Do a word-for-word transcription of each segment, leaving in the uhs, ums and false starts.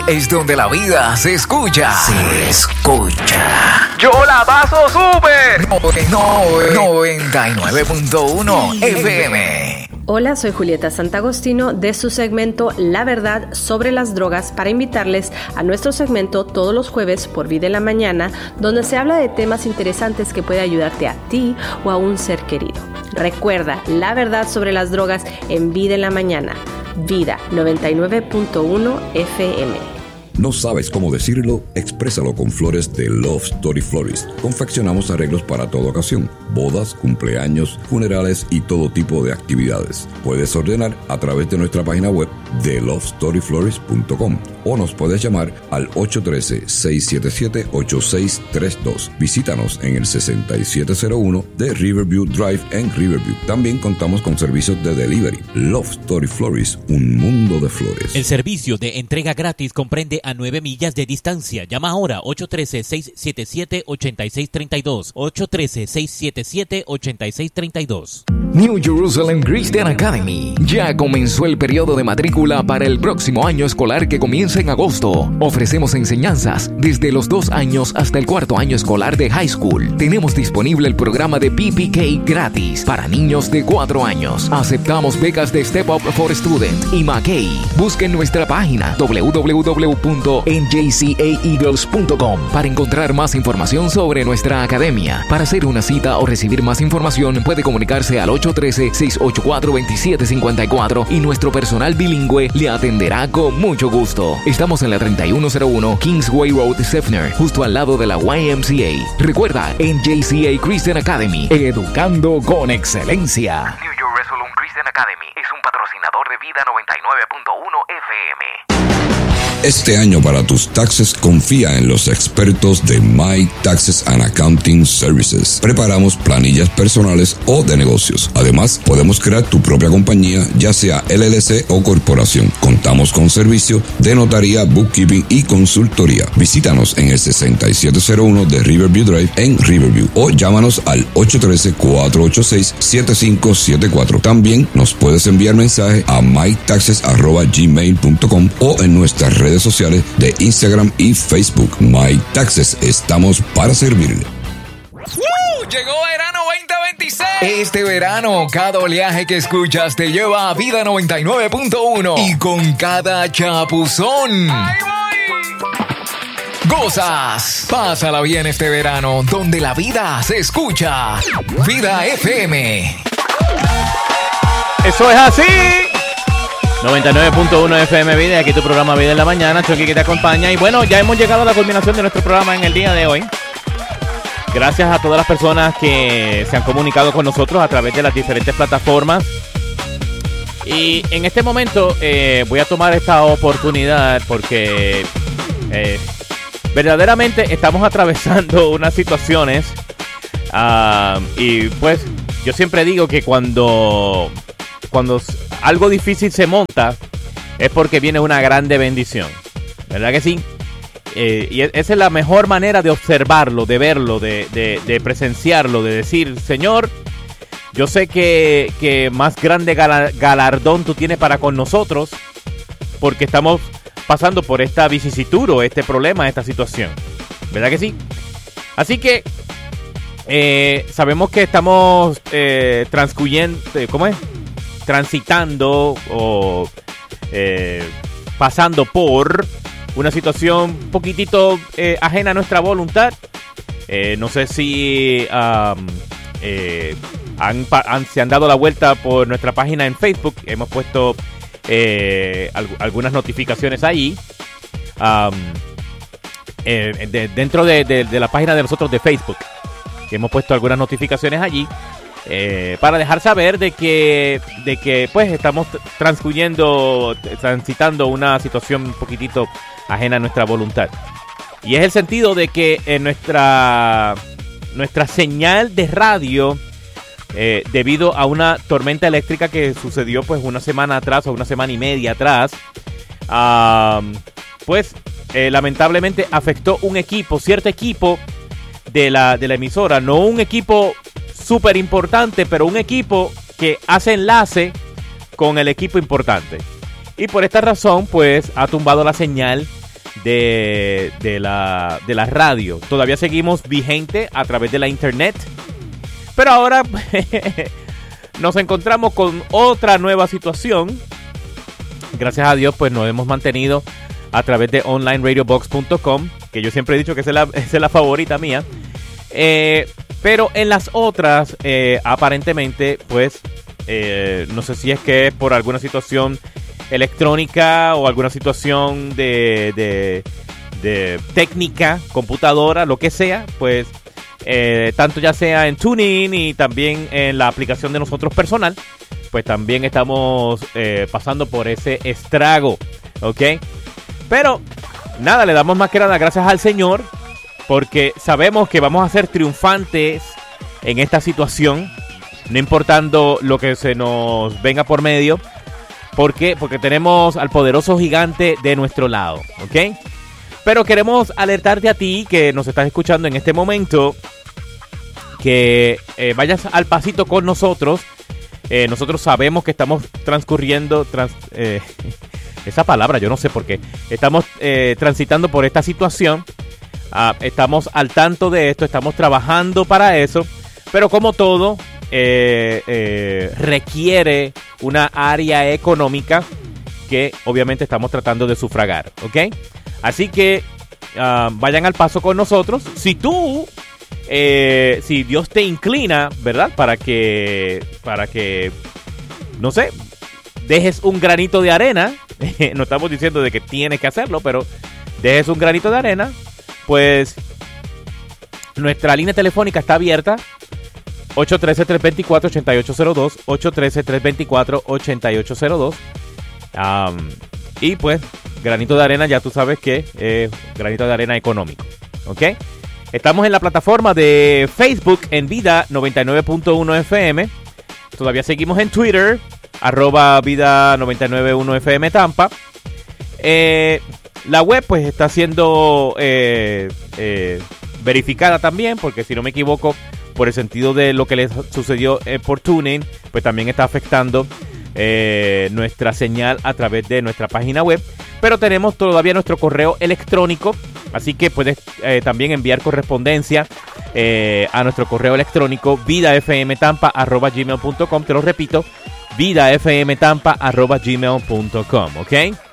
es donde la vida se escucha. Se escucha. ¡Yo la paso súper! No, no, noventa y nueve punto uno F M. Hola, soy Julieta Santagostino de su segmento La Verdad sobre las Drogas para invitarles a nuestro segmento todos los jueves por Vida en la Mañana, donde se habla de temas interesantes que puede ayudarte a ti o a un ser querido. Recuerda, La Verdad sobre las Drogas en Vida en la Mañana. Vida noventa y nueve punto uno F M. ¿No sabes cómo decirlo? Exprésalo con flores de Love Story Florist. Confeccionamos arreglos para toda ocasión, bodas, cumpleaños, funerales y todo tipo de actividades. Puedes ordenar a través de nuestra página web de love story florist punto com o nos puedes llamar al ocho uno tres, seis siete siete, ocho seis tres dos. Visítanos en el sesenta y siete cero uno de Riverview Drive en Riverview. También contamos con servicios de delivery. Love Story Florist, un mundo de flores. El servicio de entrega gratis comprende a nueve millas de distancia. Llama ahora ocho uno tres, seis siete siete, ocho seis tres dos. ocho uno tres, seis siete siete, ocho seis tres dos. New Jerusalem Christian Academy. Ya comenzó el periodo de matrícula para el próximo año escolar que comienza en agosto. Ofrecemos enseñanzas desde los dos años hasta el cuarto año escolar de high school. Tenemos disponible el programa de P P K gratis para niños de cuatro años. Aceptamos becas de Step Up for Student y McKay. Busquen nuestra página doble u doble u doble u punto n j c a eagles punto com para encontrar más información sobre nuestra academia. Para hacer una cita o recibir más información puede comunicarse al ocho uno tres, seis ocho cuatro, dos siete cinco cuatro y nuestro personal bilingüe le atenderá con mucho gusto. Estamos en la treinta y uno cero uno Kingsway Road, Seffner, justo al lado de la Y M C A. Recuerda, N J C A Christian Academy, educando con excelencia. New Jerusalem Christian Academy es un patrocinador de Vida noventa y nueve punto uno F M. Este año para tus taxes confía en los expertos de My Taxes and Accounting Services. Preparamos planillas personales o de negocios. Además, podemos crear tu propia compañía, ya sea L L C o corporación. Contamos con servicio de notaría, bookkeeping y consultoría. Visítanos en el sesenta y siete cero uno de Riverview Drive en Riverview o llámanos al ocho uno tres, cuatro ocho seis, siete cinco siete cuatro. También nos puedes enviar mensaje a my taxes arroba gmail punto com o en nuestras redes sociales de Instagram y Facebook. My Taxes, estamos para servirle. ¡Uh! Llegó verano veinte veintiséis. Este verano, cada oleaje que escuchas te lleva a Vida noventa y nueve punto uno y con cada chapuzón ¡ahí voy! Gozas. Pásala bien este verano, donde la vida se escucha. Vida F M. Eso es así. noventa y nueve punto uno F M Vida, aquí tu programa Vida en la Mañana, Chucky que te acompaña. Y bueno, ya hemos llegado a la culminación de nuestro programa en el día de hoy. Gracias a todas las personas que se han comunicado con nosotros a través de las diferentes plataformas. Y en este momento eh, voy a tomar esta oportunidad porque eh, verdaderamente estamos atravesando unas situaciones. Uh, y pues yo siempre digo que cuando... Cuando algo difícil se monta es porque viene una grande bendición, ¿verdad que sí? Eh, y esa es la mejor manera de observarlo, de verlo, de, de, de presenciarlo, de decir, Señor, yo sé que, que más grande galardón tú tienes para con nosotros porque estamos pasando por esta vicisitud o este problema, esta situación, ¿verdad que sí? Así que eh, sabemos que estamos eh, transcuyendo, ¿cómo es? transitando o eh, pasando por una situación un poquitito eh, ajena a nuestra voluntad. Eh, no sé si um, eh, han, han, se han dado la vuelta por nuestra página en Facebook. Hemos puesto eh, al, algunas notificaciones ahí. Um, eh, de, dentro de, de, de la página de nosotros de Facebook. Hemos puesto algunas notificaciones allí. Eh, para dejar saber de que de que pues estamos transcurriendo, transitando una situación un poquitito ajena a nuestra voluntad. Y es el sentido de que en nuestra nuestra señal de radio, eh, debido a una tormenta eléctrica que sucedió pues una semana atrás o una semana y media atrás, um, pues eh, lamentablemente afectó un equipo, cierto equipo de la, de la emisora, no un equipo súper importante, pero un equipo que hace enlace con el equipo importante. Y por esta razón, pues, ha tumbado la señal de, de, la, de la radio. Todavía seguimos vigente a través de la internet, pero ahora nos encontramos con otra nueva situación. Gracias a Dios, pues nos hemos mantenido a través de online radio box punto com, que yo siempre he dicho que esa es la, esa es la favorita mía. Eh, pero en las otras, eh, aparentemente, pues, eh, no sé si es que es por alguna situación electrónica o alguna situación de, de, de técnica, computadora, lo que sea, pues, eh, tanto ya sea en TuneIn y también en la aplicación de nosotros personal, pues también estamos eh, pasando por ese estrago, ¿ok? Pero, nada, le damos más que nada gracias al Señor, porque sabemos que vamos a ser triunfantes en esta situación, no importando lo que se nos venga por medio. ¿Por qué? Porque tenemos al poderoso gigante de nuestro lado, ¿ok? Pero queremos alertarte a ti que nos estás escuchando en este momento, que eh, vayas al pasito con nosotros. Eh, nosotros sabemos que estamos transcurriendo, trans, eh, esa palabra yo no sé por qué, estamos eh, transitando por esta situación. Uh, estamos al tanto de esto, estamos trabajando para eso, pero como todo eh, eh, requiere una área económica que obviamente estamos tratando de sufragar, ¿ok? Así que uh, vayan al paso con nosotros. Si tú, eh, si Dios te inclina, ¿verdad? Para que, para que, no sé, dejes un granito de arena. No estamos diciendo de que tienes que hacerlo, pero dejes un granito de arena. Pues nuestra línea telefónica está abierta, ocho uno tres, tres dos cuatro, ocho ocho cero dos, ocho uno tres, tres dos cuatro, ocho ocho cero dos. Um, y pues, granito de arena, ya tú sabes que es eh, granito de arena económico, ¿ok? Estamos en la plataforma de Facebook en Vida noventa y nueve punto uno F M. Todavía seguimos en Twitter, arroba Vida noventa y nueve punto uno F M Tampa. Eh... La web pues está siendo eh, eh, verificada también, porque si no me equivoco, por el sentido de lo que les sucedió eh, por TuneIn, pues también está afectando eh, nuestra señal a través de nuestra página web. Pero tenemos todavía nuestro correo electrónico, así que puedes eh, también enviar correspondencia eh, a nuestro correo electrónico vidafmtampa arroba gmail punto com. Te lo repito, vidafmtampa arroba gmail punto com, ¿ok?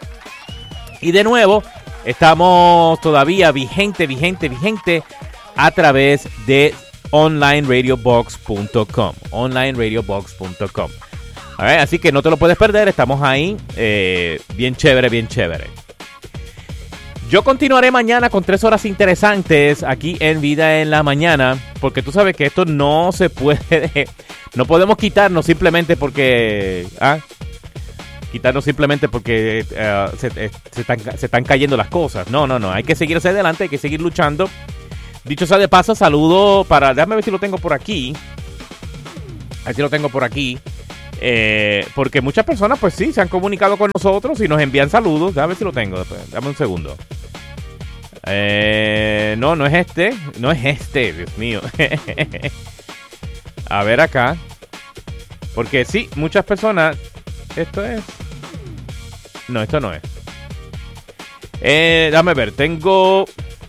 Y de nuevo, estamos todavía vigente, vigente, vigente a través de online radio box punto com. online radio box punto com. A ver, así que no te lo puedes perder, estamos ahí. Eh, bien chévere, bien chévere. Yo continuaré mañana con tres horas interesantes aquí en Vida en la Mañana, porque tú sabes que esto no se puede, no podemos quitarnos simplemente porque... ¿ah? quitarnos simplemente porque uh, se, eh, se, están, se están cayendo las cosas. No, no, no. Hay que seguir hacia adelante, hay que seguir luchando. Dicho sea de paso, saludo para... Déjame ver si lo tengo por aquí. A ver si lo tengo por aquí. Eh, porque muchas personas, pues sí, se han comunicado con nosotros y nos envían saludos. Déjame ver si lo tengo. Dame un segundo. Eh, no, no es este. No es este, Dios mío. A ver acá. Porque sí, muchas personas... Esto es... No, esto no es. Eh, déjame ver, tengo...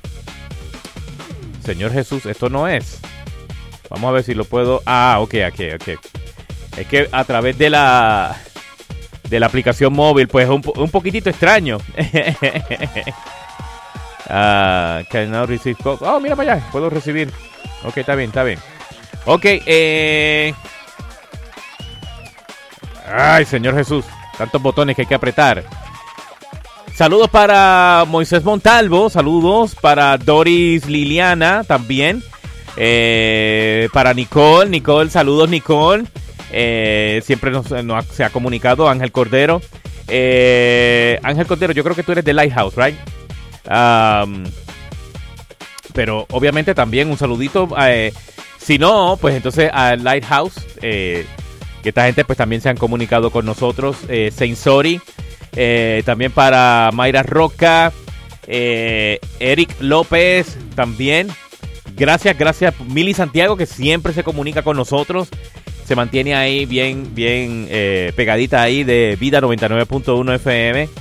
Señor Jesús, esto no es. Vamos a ver si lo puedo... Ah, ok, ok, ok. Es que a través de la... De la aplicación móvil, pues es un, un poquitito extraño. uh, can now receive calls. Oh, mira para allá, puedo recibir. Ok, está bien, está bien. Ok, eh... Ay, Señor Jesús, tantos botones que hay que apretar. Saludos para Moisés Montalvo, saludos para Doris Liliana también. Eh, para Nicole, Nicole, saludos Nicole. Eh, siempre nos, nos se ha comunicado Ángel Cordero. Eh, Ángel Cordero, yo creo que tú eres de Lighthouse, ¿right? Um, pero obviamente también un saludito. Eh, si no, pues entonces a Lighthouse. Eh, que esta gente pues también se han comunicado con nosotros. Eh, Saint Sori, eh, también para Mayra Roca, eh, Eric López también. Gracias, gracias. Mili Santiago, que siempre se comunica con nosotros. Se mantiene ahí bien, bien eh, pegadita ahí de Vida noventa y nueve punto uno F M.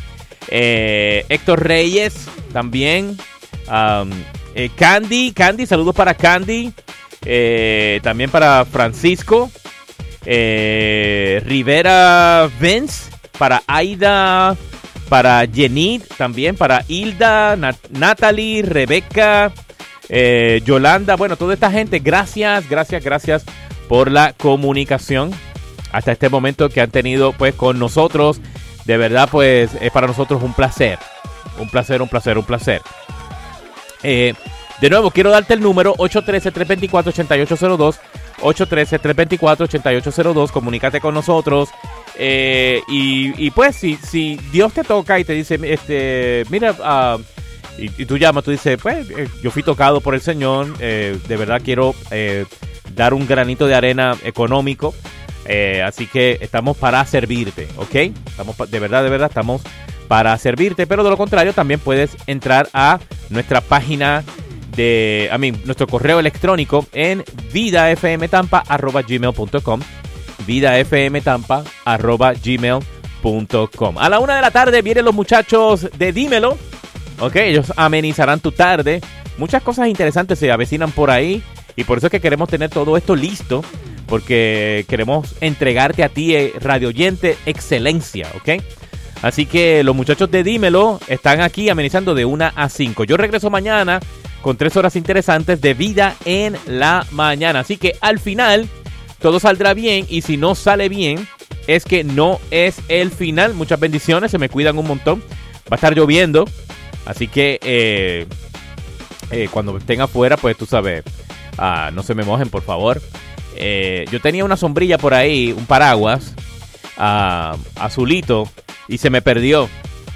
Eh, Héctor Reyes también. Um, eh, Candy, Candy, saludos para Candy. Eh, también para Francisco. Eh, Rivera Vince. Para Aida. Para Jenit también. Para Hilda, Nat- Natalie, Rebeca, eh, Yolanda. Bueno, toda esta gente, gracias, gracias, gracias por la comunicación hasta este momento que han tenido pues con nosotros. De verdad, pues es para nosotros un placer. Un placer, un placer, un placer. Eh, de nuevo, quiero darte el número ocho uno tres, tres dos cuatro, ocho ocho cero dos. ocho uno tres, tres dos cuatro, ocho ocho cero dos. Comunícate con nosotros. Eh, y, y pues, si, si Dios te toca y te dice, este, mira, uh, y, y tú llamas, tú dices, pues, eh, yo fui tocado por el Señor. Eh, de verdad quiero eh, dar un granito de arena económico. Eh, así que estamos para servirte, ¿ok? Estamos pa- de verdad, de verdad, estamos para servirte. Pero de lo contrario, también puedes entrar a nuestra página de, a mí, nuestro correo electrónico en vidafmtampa arroba gmail punto com. vidafmtampa arroba gmail punto com. A la una de la tarde vienen los muchachos de Dímelo, ¿ok? Ellos amenizarán tu tarde. Muchas cosas interesantes se avecinan por ahí y por eso es que queremos tener todo esto listo. Porque queremos entregarte a ti, eh, radio oyente, excelencia, ¿ok? Así que los muchachos de Dímelo están aquí amenizando de una a cinco. Yo regreso mañana con tres horas interesantes de vida en la mañana. Así que al final todo saldrá bien y si no sale bien es que no es el final. Muchas bendiciones, se me cuidan un montón. Va a estar lloviendo, así que eh, eh, cuando estén afuera, pues tú sabes, ah, no se me mojen, por favor. Eh, yo tenía una sombrilla por ahí, un paraguas uh, azulito y se me perdió.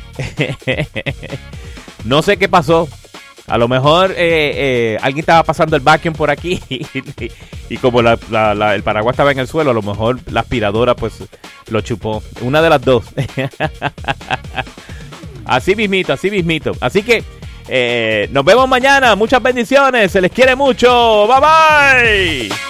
No sé qué pasó. A lo mejor eh, eh, alguien estaba pasando el vacuum por aquí y, y como la, la, la, el paraguas estaba en el suelo, a lo mejor la aspiradora pues lo chupó. Una de las dos. Así mismito, así mismito. Así que eh, nos vemos mañana. Muchas bendiciones. Se les quiere mucho. Bye bye.